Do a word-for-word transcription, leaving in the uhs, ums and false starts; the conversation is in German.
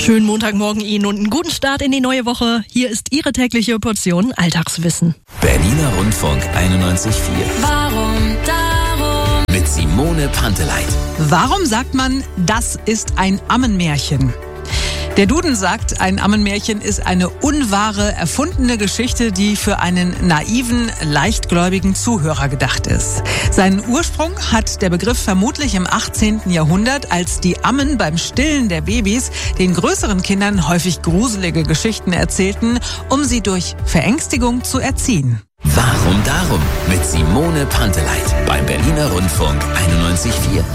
Schönen Montagmorgen Ihnen und einen guten Start in die neue Woche. Hier ist Ihre tägliche Portion Alltagswissen. Berliner Rundfunk einundneunzig Komma vier. Warum darum? Mit Simone Panteleit. Warum sagt man, das ist ein Ammenmärchen? Der Duden sagt, ein Ammenmärchen ist eine unwahre, erfundene Geschichte, die für einen naiven, leichtgläubigen Zuhörer gedacht ist. Seinen Ursprung hat der Begriff vermutlich im achtzehnten Jahrhundert, als die Ammen beim Stillen der Babys den größeren Kindern häufig gruselige Geschichten erzählten, um sie durch Verängstigung zu erziehen. Warum darum? Mit Simone Panteleit beim Berliner Rundfunk einundneunzig Komma vier.